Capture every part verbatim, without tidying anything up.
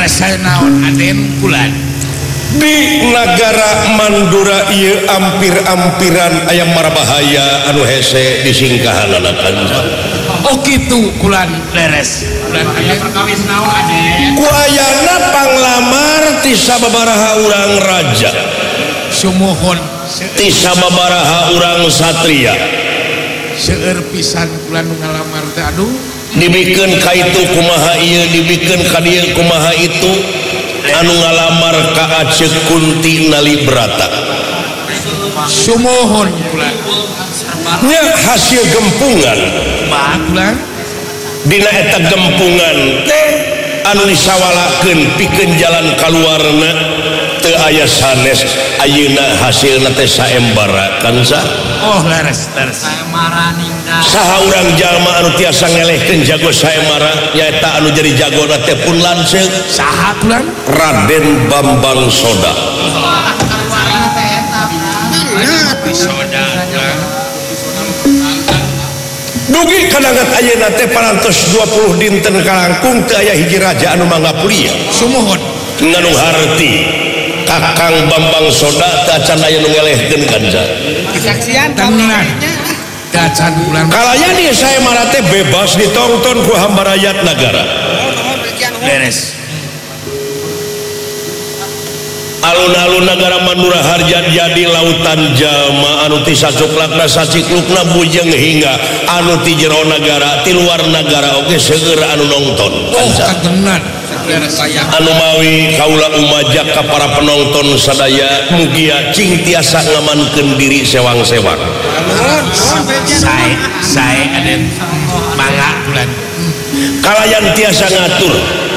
saya naon Aden kulan di negara Mandura ieu ampir-ampiran aya marabahaya anu hese disingkahanana Kanjeng. Oh kitu kulan leres kulan aya perkawis naon Aden ku ayana panglamar ti sababaraha urang raja sumuhun ti sababaraha urang satria seueur pisan kulan nu ngalamar teh aduh dibikeun ka itu kumaha ieu dibikeun ka dieu kumaha itu anu ngalamar ka Aceh Kunti Nalibrata sumuhun kulan nya hasil gempungan mah kulan dina eta gempungan teh anu disawalakeun pikeun jalan kaluarna teu aya sanes ayeuna hasilna teh saembara kan sah oh leres leres saembara ninggal saha urang jalma anu tiasa ngelehkeun jago saembara nyaeta anu jadi jagona teh pun lanceuk saha kulan Raden Bambang Soda soda dugi kadangat ayeuna teh parantos dua puluh dinten kalangkung teu aya hiji raja anu mangga kuliah sumuhun nganu harti Kakang Bambang Soda teu acan aya nu ngelehkeun Kanjeng kesaksian tenang dacan bulan kalaya di saembara teh bebas ditonton ku hamba rakyat negara beres alun-alun negara Mandura Harja jadi lautan jalma anu ti sacuklakna saciklukna bujeng hingga anu ti jero negara ti luar negara oge seueur anu nongton oh kagenan anu mawi kaula umajak ka para penonton sadaya mugia cing tiasa ngamankeun diri sewang-sewang saya saya ada mangga bulan kalayan tiasa ngatur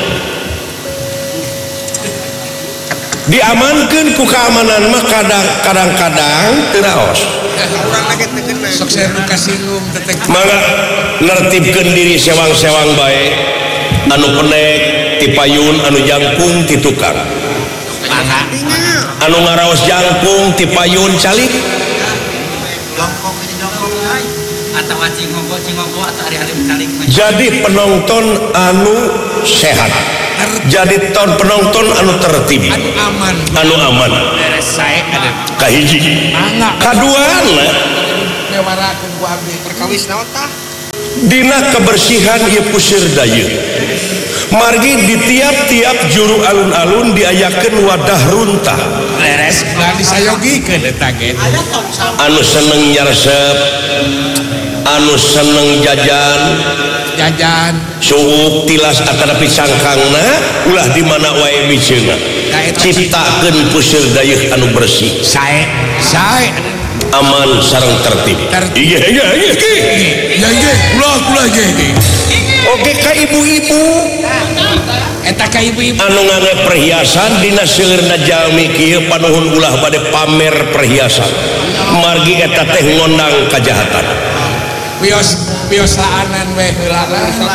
diamankeun ku keamanan mah kadang-kadang teu raos sok saya nu kasinggung tetek mangga nertibkeun diri sewang-sewang bae anu pendek ti payun anu jangkung ti tukang mangga anu ngaraos jangkung ti payun calik jongkok ini jongkok ay atawa cingogo cingogo atau hari-hari calik jadi penonton anu sehat jadi ton penonton anu tertib anu aman anu aman beres saya ada kahiji mangga kaduana mewarakeun ku abdi perkawis naon tah dina kebersihan ieu puseur dayeuh margi di tiap-tiap juru alun-alun diayakeun wadah runtah beres bulan disayogikeun eta ge anu seneng nyaresep anu seneng jajan jajan suuk tilas atanapi sangkangna ulah di mana wae biceuna ciptakeun puseur dayeuh anu bersih saya saya aman sareng tertib iya iya iya ya iya kula kula ge oke ka ibu-ibu eta ka ibu-ibu anu ngangge perhiasan dina seueurna jalmi kieu panuhun ulah bade pamer perhiasan margi eta teh ngondang kajahatan bios biosaanan we heula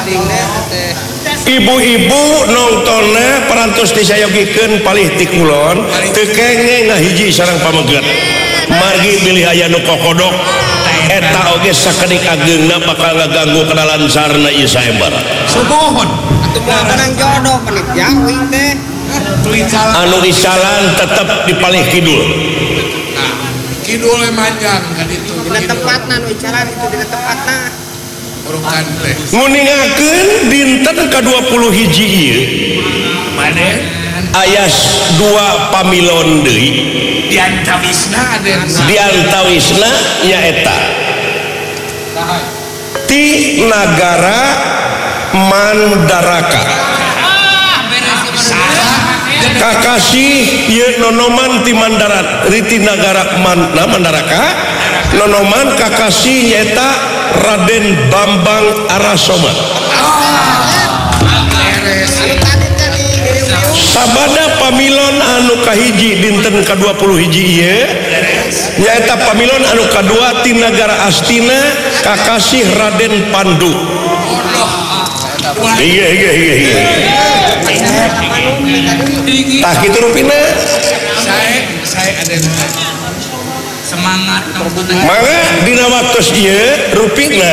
ibu-ibu nongtonna parantos disayogikeun palih ti kulon teu kengeng ngahiji sareng pameget margi bilih aya nu kokodok eta oge sakedik ageungna bakal ngaganggu kadalancarna ieu saembara sumuhun atuh mah kanang jodoh penik jauh teh anu isalan tetep di palih kidul nah kidul manjang ka ditu dina tempatna nu icaran itu dina tempatna urukan teh nguningakeun dinten ka dua puluh hiji ieu mane aya dua pamilon deui diantawisna aden diantawisna nyaeta ti nagara Mandaraka kakasih ieu nonoman ti Mandarat riti nagara Man, Mandaraka nonoman kakasih nyaeta Raden Bambang Arasoma sabada pamilon anu kahiji dinten ka dua puluh hiji ieu nyaeta pamilon anu kadua ti nagara Astina kakasih Raden Pandu iya iya iya iya tah kitu rupina saya saya aden semangat mangga dina waktos ieu rupina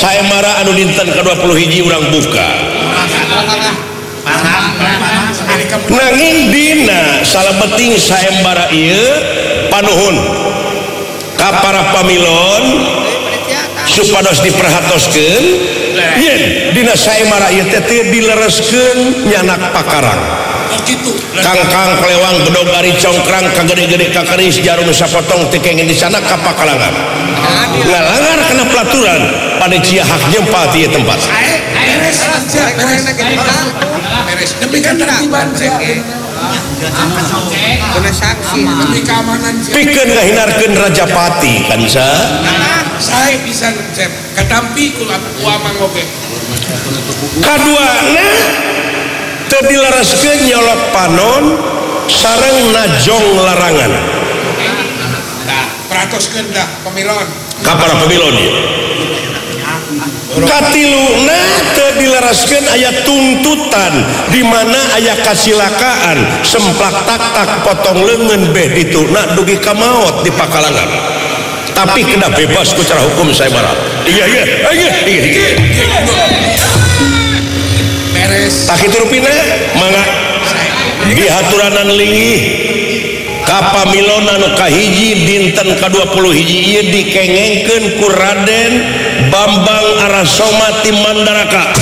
saembara anu dinten ka dua puluh hiji urang buka panas panas nanging dina salebeting saembara ieu panuhun ka para pamilon supados diperhatoskeun yen dina saembara ieu teh teu dilereskeun nyanak pakarang kangkang kelewang bedog ari congkrang kagede-gede kakeris jarum sapotong teu kengen di sana ka pakalangan ngalangar kana pelaturan pada cia hak nyempal ti tempat beres demi ketertiban pikeun ngahinarkeun Rajapati kan sa saya bisa ketampi kula uamang oge kaduana teu dilereskeun nyolok panon sareng najong larangan nah peratoskeun dah pemilon ka para pemilon ieu katiluna teu dilereskeun aya tuntutan di mana aya kasilakaan semplak tak-tak potong leungeun beh dituna dugi ka maot di pakalangan tapi kena bebas ku cara hukum saya barat iya iya iya iya beres tak kitu rupina mangga dihaturanan linggih ka pamilon anu kahiji dinten ka dua puluh hiji ieu dikengengkeun ku Raden Bambang Arasoma ti Mandaraka